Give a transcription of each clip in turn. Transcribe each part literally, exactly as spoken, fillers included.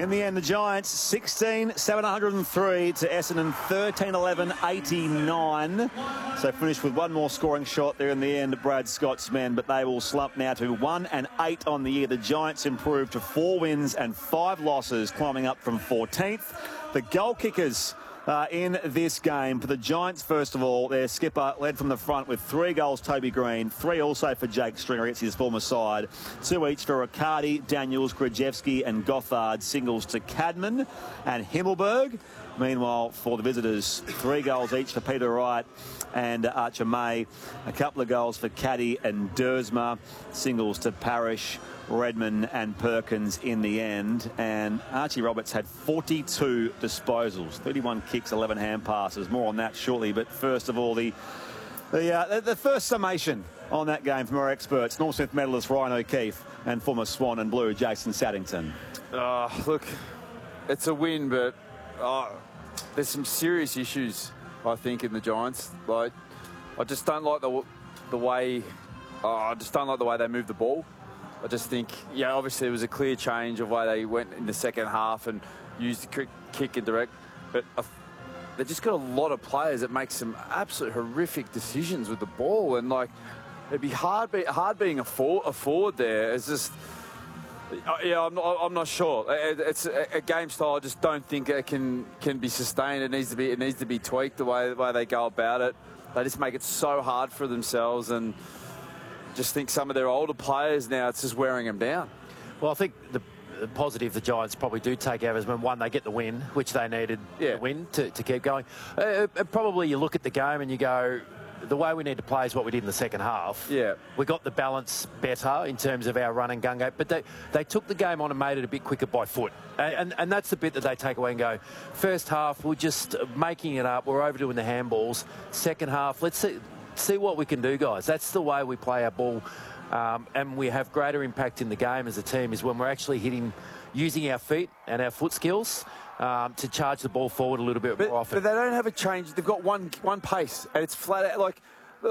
In the end, the Giants sixteen seven hundred three to Essendon thirteen eleven eighty-nine. So finished with one more scoring shot there in the end, Brad Scott's men, but they will slump now to one and eight on the year. The Giants improved to four wins and five losses, climbing up from fourteenth. The goal kickers Uh, in this game for the Giants, first of all, their skipper led from the front with three goals, Toby Green, three also for Jake Stringer against his former side, two each for Riccardi, Daniels, Grajewski and Gothard, singles to Cadman and Himmelberg. Meanwhile, for the visitors, three goals each for Peter Wright and Archer May, a couple of goals for Caddy and Dersma, singles to Parrish, Redman and Perkins in the end. And Archie Roberts had forty-two disposals, thirty-one kicks, eleven hand passes. More on that shortly. But first of all, the the, uh, the first summation on that game from our experts, Norm Smith medalist Ryan O'Keefe and former Swan and Blue Jason Saddington. Uh, look, it's a win, but uh, there's some serious issues, I think, in the Giants. Like, I just don't like the the way uh, I just don't like the way they move the ball. I just think, yeah, obviously it was a clear change of way they went in the second half and used the kick and direct, but they've just got a lot of players that make some absolute horrific decisions with the ball, and like it'd be hard, be, hard being a, for, a forward there. It's just, yeah, I'm not, I'm not sure. It's a, a game style I just don't think it can can be sustained. It needs to be it needs to be tweaked the way the way they go about it. They just make it so hard for themselves, and just think some of their older players now, it's just wearing them down. Well, I think the, the positive the Giants probably do take out is when, one, they get the win, which they needed yeah. the win to, to keep going. Uh, probably you look at the game and you go, the way we need to play is what we did in the second half. Yeah. We got the balance better in terms of our run and gun game, but they, they took the game on and made it a bit quicker by foot. And, and, and that's the bit that they take away and go, first half, we're just making it up, we're overdoing the handballs. Second half, let's see... see what we can do, guys. That's the way we play our ball, um, and we have greater impact in the game as a team is when we're actually hitting, using our feet and our foot skills um, to charge the ball forward a little bit but, more often. But they don't have a change. They've got one one pace, and it's flat out. Like,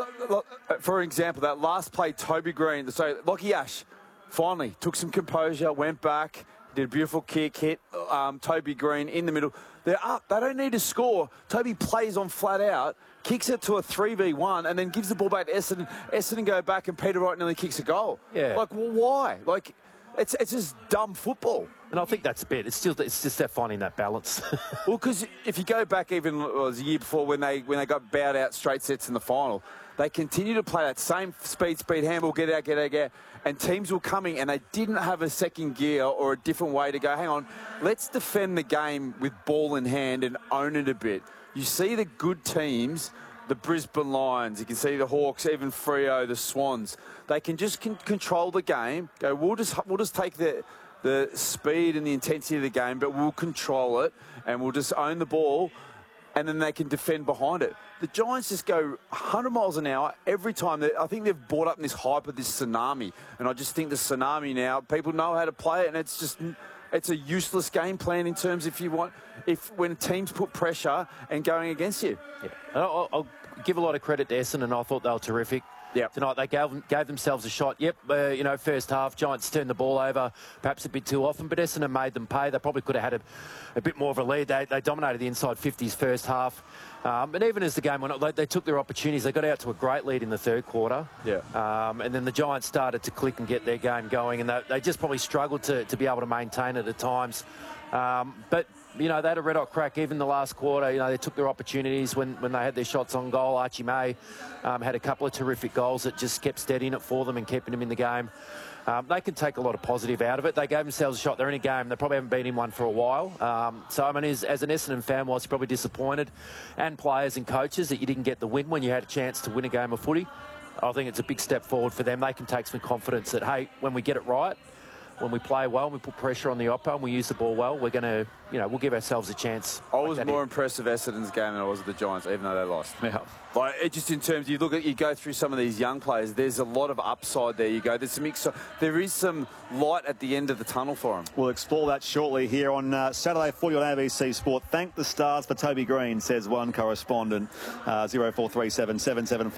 for example, that last play, Toby Green, so Lockie Ash finally took some composure, went back, did a beautiful kick, hit um, Toby Green in the middle. They're up. They don't need to score. Toby plays on flat out, kicks it to a three v one, and then gives the ball back to Essendon. Essendon go back, and Peter Wright nearly kicks a goal. Yeah. Like, well, why? Like, it's it's just dumb football. And I think that's a bit. It's still it's just that finding that balance. Well, because if you go back even well, it was a year before when they when they got bowed out straight sets in the final, they continue to play that same speed, speed, handball, get out, get out, get out. And teams were coming and they didn't have a second gear or a different way to go, hang on, let's defend the game with ball in hand and own it a bit. You see the good teams, the Brisbane Lions, you can see the Hawks, even Freo, the Swans, they can just con control the game, go, we'll just, we'll just take the, the speed and the intensity of the game, but we'll control it and we'll just own the ball, and then they can defend behind it. The Giants just go one hundred miles an hour every time. I think they've brought up this hype of this tsunami, and I just think the tsunami now, people know how to play it, and it's just, it's a useless game plan in terms if you want, if when teams put pressure and going against you. Yeah. I'll, I'll give a lot of credit to Essendon. I thought they were terrific. Yep. Tonight they gave, gave themselves a shot. Yep, uh, you know, first half, Giants turned the ball over perhaps a bit too often, but Essendon made them pay. They probably could have had a, a bit more of a lead. They, they dominated the inside fifties first half. Um, and even as the game went on, they, they took their opportunities. They got out to a great lead in the third quarter. Yeah. Um, and then the Giants started to click and get their game going, and they, they just probably struggled to, to be able to maintain it at times. Um, but, you know, they had a red-hot crack even the last quarter. You know, they took their opportunities when, when they had their shots on goal. Archie May um, had a couple of terrific goals that just kept steadying it for them and keeping them in the game. Um, they can take a lot of positive out of it. They gave themselves a shot. They're in a game. They probably haven't been in one for a while. Um, so, I mean, as, as an Essendon fan, whilst you're probably disappointed, and players and coaches, that you didn't get the win when you had a chance to win a game of footy, I think it's a big step forward for them. They can take some confidence that, hey, when we get it right, when we play well and we put pressure on the oppo and we use the ball well, we're going to, you know, we'll give ourselves a chance. I was like more here. impressed with Essendon's game than I was with the Giants, even though they lost. Yeah. Like, it just in terms, you look at, you go through some of these young players, there's a lot of upside there. You go, there's some, ex there is some light at the end of the tunnel for them. We'll explore that shortly here on uh, Saturday Footy on A B C Sport. Thank the stars for Toby Green, says one correspondent. Uh, zero four three seven seven seven